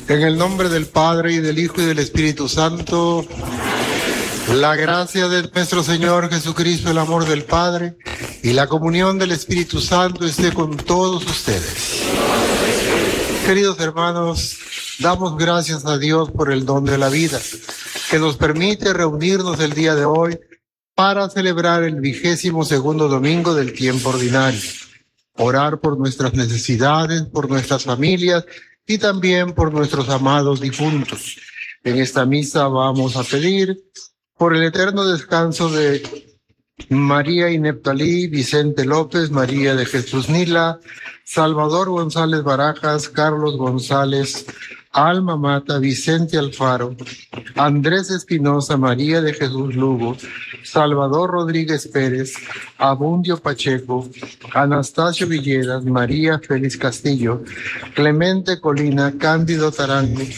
En el nombre del Padre, y del Hijo, y del Espíritu Santo, la gracia de nuestro Señor Jesucristo, el amor del Padre, y la comunión del Espíritu Santo esté con todos ustedes. Queridos hermanos, damos gracias a Dios por el don de la vida, que nos permite reunirnos el día de hoy para celebrar el 22º domingo del tiempo ordinario. Orar por nuestras necesidades, por nuestras familias y también por nuestros amados difuntos. En esta misa vamos a pedir por el eterno descanso de María y Neptalí, Vicente López, María de Jesús Nila, Salvador González Barajas, Carlos González, Alma Mata, Vicente Alfaro, Andrés Espinosa, María de Jesús Lugo, Salvador Rodríguez Pérez, Abundio Pacheco, Anastasio Villegas, María Félix Castillo, Clemente Colina, Cándido Tarango,